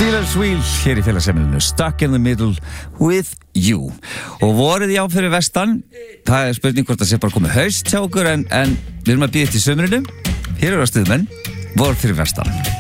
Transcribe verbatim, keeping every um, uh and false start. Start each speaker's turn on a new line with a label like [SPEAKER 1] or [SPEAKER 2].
[SPEAKER 1] Steelers Wheel hér í félagsheimilinu Stuck in the Middle with You. Og vorið já fyrir vestan, það er spurning hvort það sé bara komið haust hjá okkur, en, en við erum að bíða til sumrinu. Hér eru að stuðmenn vor fyrir vestan.